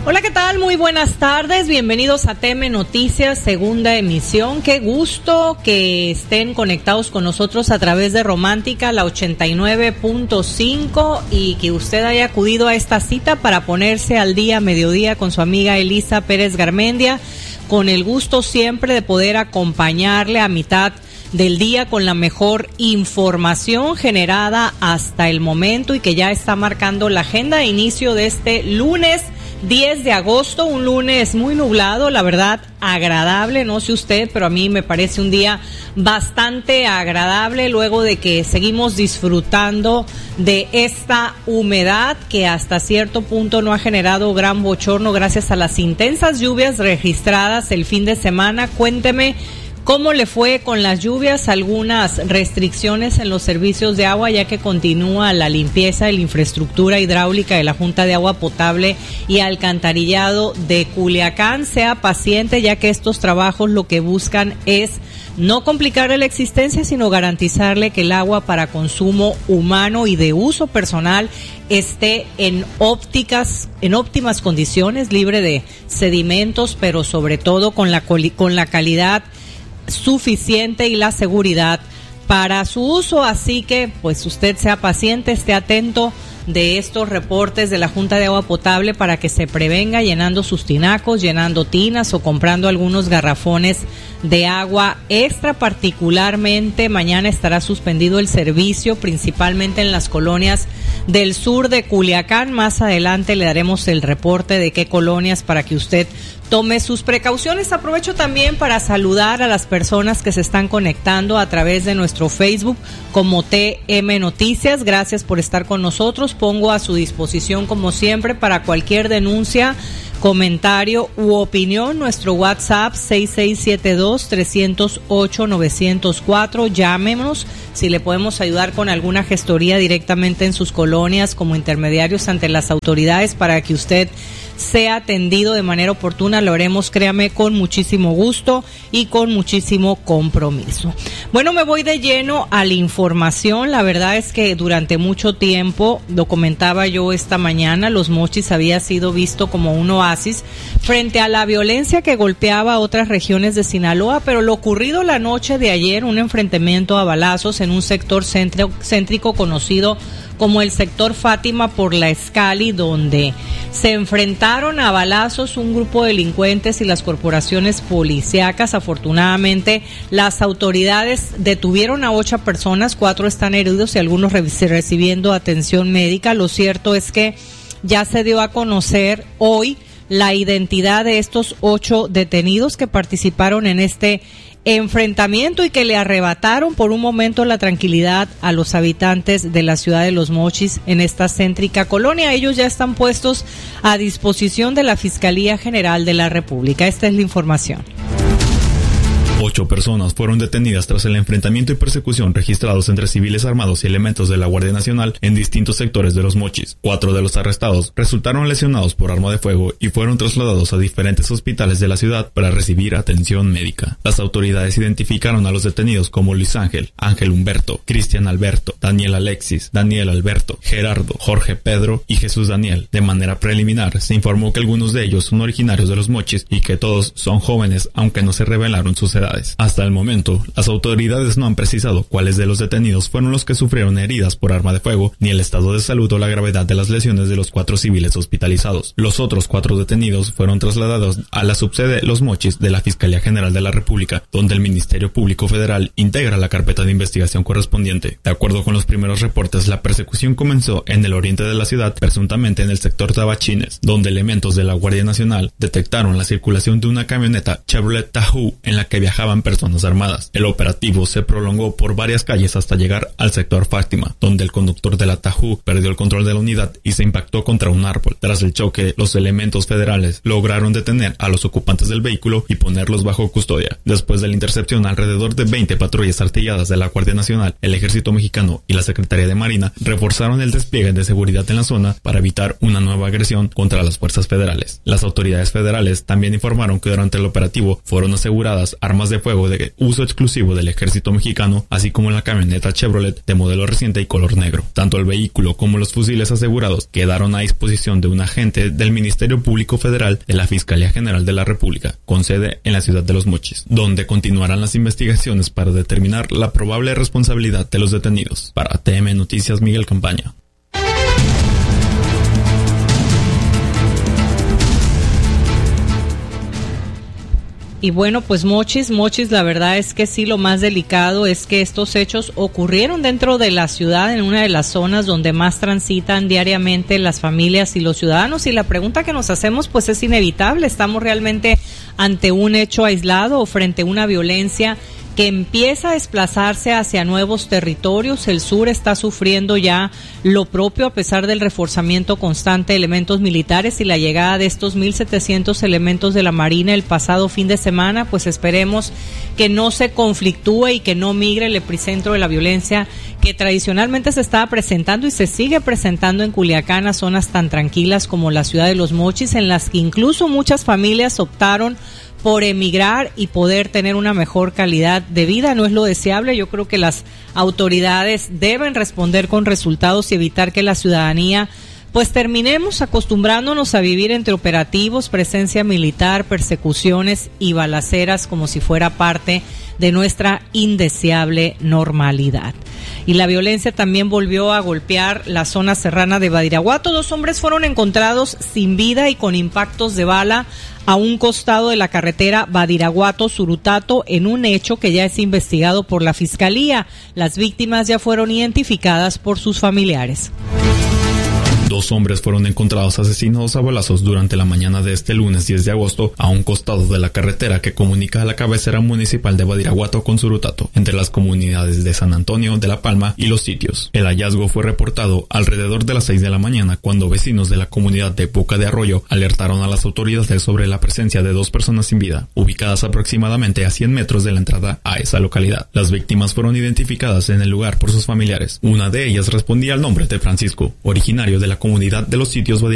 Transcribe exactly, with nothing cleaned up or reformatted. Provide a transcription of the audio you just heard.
Hola, ¿qué tal? Muy buenas tardes, bienvenidos a T M Noticias, segunda emisión. Qué gusto que estén conectados con nosotros a través de Romántica, la ochenta y nueve punto cinco, y que usted haya acudido a esta cita para ponerse al día, mediodía, con su amiga Elisa Pérez Garmendia, con el gusto siempre de poder acompañarle a mitad del día con la mejor información generada hasta el momento y que ya está marcando la agenda de inicio de este lunes diez de agosto, un lunes muy nublado, la verdad agradable, no sé usted, pero a mí me parece un día bastante agradable luego de que seguimos disfrutando de esta humedad que hasta cierto punto no ha generado gran bochorno gracias a las intensas lluvias registradas el fin de semana. Cuénteme ¿cómo le fue con las lluvias? Algunas restricciones en los servicios de agua, ya que continúa la limpieza de la infraestructura hidráulica de la Junta de Agua Potable y Alcantarillado de Culiacán. Sea paciente, ya que estos trabajos lo que buscan es no complicarle la existencia, sino garantizarle que el agua para consumo humano y de uso personal esté en ópticas, en óptimas condiciones, libre de sedimentos, pero sobre todo con la, con la calidad suficiente y la seguridad para su uso. Así que pues usted sea paciente, esté atento de estos reportes de la Junta de Agua Potable para que se prevenga llenando sus tinacos, llenando tinas o comprando algunos garrafones de agua extra. Particularmente mañana estará suspendido el servicio, principalmente en las colonias del sur de Culiacán. Más adelante le daremos el reporte de qué colonias para que usted tome sus precauciones. Aprovecho también para saludar a las personas que se están conectando a través de nuestro Facebook como T M Noticias. Gracias por estar con nosotros. Pongo a su disposición, como siempre, para cualquier denuncia, comentario u opinión, nuestro WhatsApp seis seis siete dos, tres cero ocho, nueve cero cuatro. Llámenos si le podemos ayudar con alguna gestoría directamente en sus colonias como intermediarios ante las autoridades para que usted sea atendido de manera oportuna. Lo haremos, créame, con muchísimo gusto y con muchísimo compromiso. Bueno, me voy de lleno a la información. La verdad es que durante mucho tiempo, lo comentaba yo esta mañana, Los Mochis había sido visto como un oasis frente a la violencia que golpeaba a otras regiones de Sinaloa, pero lo ocurrido la noche de ayer, un enfrentamiento a balazos en un sector centro, céntrico conocido como el sector Fátima por la Escali, donde se enfrentaron a balazos un grupo de delincuentes y las corporaciones policíacas. Afortunadamente, las autoridades detuvieron a ocho personas, cuatro están heridos y algunos re- recibiendo atención médica. Lo cierto es que ya se dio a conocer hoy la identidad de estos ocho detenidos que participaron en este enfrentamiento y que le arrebataron por un momento la tranquilidad a los habitantes de la ciudad de Los Mochis en esta céntrica colonia. Ellos ya están puestos a disposición de la Fiscalía General de la República. Esta es la información. Ocho personas fueron detenidas tras el enfrentamiento y persecución registrados entre civiles armados y elementos de la Guardia Nacional en distintos sectores de Los Mochis. Cuatro de los arrestados resultaron lesionados por arma de fuego y fueron trasladados a diferentes hospitales de la ciudad para recibir atención médica. Las autoridades identificaron a los detenidos como Luis Ángel, Ángel Humberto, Cristian Alberto, Daniel Alexis, Daniel Alberto, Gerardo, Jorge Pedro y Jesús Daniel. De manera preliminar, se informó que algunos de ellos son originarios de Los Mochis y que todos son jóvenes, aunque no se revelaron sus edades. Hasta el momento, las autoridades no han precisado cuáles de los detenidos fueron los que sufrieron heridas por arma de fuego, ni el estado de salud o la gravedad de las lesiones de los cuatro civiles hospitalizados. Los otros cuatro detenidos fueron trasladados a la subsede Los Mochis de la Fiscalía General de la República, donde el Ministerio Público Federal integra la carpeta de investigación correspondiente. De acuerdo con los primeros reportes, la persecución comenzó en el oriente de la ciudad, presuntamente en el sector Tabachines, donde elementos de la Guardia Nacional detectaron la circulación de una camioneta Chevrolet Tahoe en la que viajaban personas armadas. El operativo se prolongó por varias calles hasta llegar al sector Fátima, donde el conductor de la Tahoe perdió el control de la unidad y se impactó contra un árbol. Tras el choque, los elementos federales lograron detener a los ocupantes del vehículo y ponerlos bajo custodia. Después de la intercepción, alrededor de veinte patrullas artilladas de la Guardia Nacional, el Ejército Mexicano y la Secretaría de Marina reforzaron el despliegue de seguridad en la zona para evitar una nueva agresión contra las fuerzas federales. Las autoridades federales también informaron que durante el operativo fueron aseguradas armas de de fuego de uso exclusivo del ejército mexicano, así como la camioneta Chevrolet de modelo reciente y color negro. Tanto el vehículo como los fusiles asegurados quedaron a disposición de un agente del Ministerio Público Federal de la Fiscalía General de la República, con sede en la ciudad de Los Mochis, donde continuarán las investigaciones para determinar la probable responsabilidad de los detenidos. Para T M Noticias, Miguel Campaña. Y bueno, pues Mochis, Mochis, la verdad es que sí, lo más delicado es que estos hechos ocurrieron dentro de la ciudad, en una de las zonas donde más transitan diariamente las familias y los ciudadanos. Y la pregunta que nos hacemos pues es inevitable, ¿estamos realmente ante un hecho aislado o frente a una violencia que empieza a desplazarse hacia nuevos territorios? El sur está sufriendo ya lo propio a pesar del reforzamiento constante de elementos militares y la llegada de estos mil setecientos elementos de la Marina el pasado fin de semana. Pues esperemos que no se conflictúe y que no migre el epicentro de la violencia que tradicionalmente se estaba presentando y se sigue presentando en Culiacán, a zonas tan tranquilas como la ciudad de Los Mochis, en las que incluso muchas familias optaron por emigrar y poder tener una mejor calidad de vida. No es lo deseable. Yo creo que las autoridades deben responder con resultados y evitar que la ciudadanía pues terminemos acostumbrándonos a vivir entre operativos, presencia militar, persecuciones y balaceras como si fuera parte de nuestra indeseable normalidad. Y la violencia también volvió a golpear la zona serrana de Badiraguato. Dos hombres fueron encontrados sin vida y con impactos de bala a un costado de la carretera Badiraguato-Surutato, en un hecho que ya es investigado por la Fiscalía. Las víctimas ya fueron identificadas por sus familiares. Dos hombres fueron encontrados asesinados a balazos durante la mañana de este lunes diez de agosto a un costado de la carretera que comunica a la cabecera municipal de Badiraguato con Surutato, entre las comunidades de San Antonio, de La Palma y Los Sitios. El hallazgo fue reportado alrededor de las seis de la mañana, cuando vecinos de la comunidad de Boca de Arroyo alertaron a las autoridades sobre la presencia de dos personas sin vida, ubicadas aproximadamente a cien metros de la entrada a esa localidad. Las víctimas fueron identificadas en el lugar por sus familiares. Una de ellas respondía al nombre de Francisco, originario de la comunidad de Los Sitios